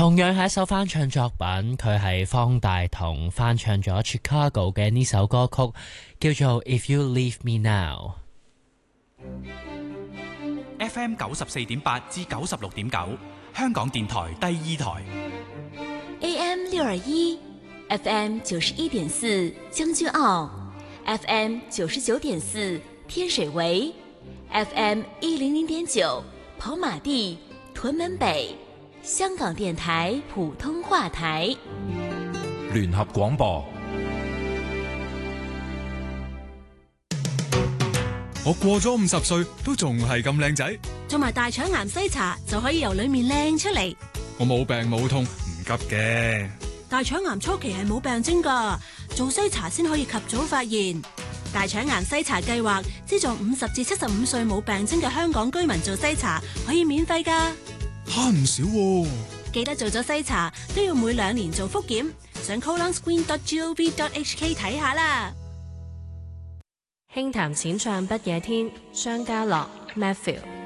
同樣係一首翻唱作品，佢係方大同翻唱咗 Chicago 嘅呢首歌曲，叫做 If You Leave Me Now。FM 94.8至96.9，香港電台第二台。 AM 621，FM 91.4將軍澳，FM 99.4天水圍，FM 100.9跑馬地屯門北，香港電台普通話台。 聯合廣播。 我過咗50歲都仲係咁靚仔， 做埋大腸癌篩查就可以由裏面靚出嚟。 我冇病冇痛，唔急嘅。 大腸癌初期係冇病徵㗎，做篩查先可以及早發現。大腸癌篩查計劃資助50至75歲冇病徵嘅香港居民做篩查，可以免費㗎。 慳唔少喎。 記得做咗篩查都要每2年做複檢，上 colonscreen.gov.hk 睇下啦。 輕談淺唱不夜天，商家樂 Matthew。